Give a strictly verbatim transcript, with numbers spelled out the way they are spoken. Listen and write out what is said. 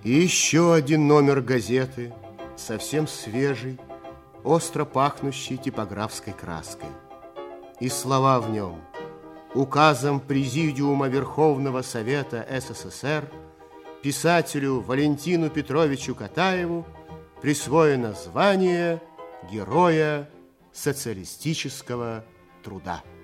И еще один номер газеты, совсем свежий, остро пахнущий типографской краской. И слова в нем: указом Президиума Верховного Совета СССР писателю Валентину Петровичу Катаеву присвоено звание Героя социалистического труда.